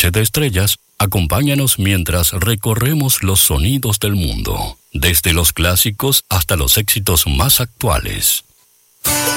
Noche de Estrellas, acompáñanos mientras recorremos los sonidos del mundo, desde los clásicos hasta los éxitos más actuales.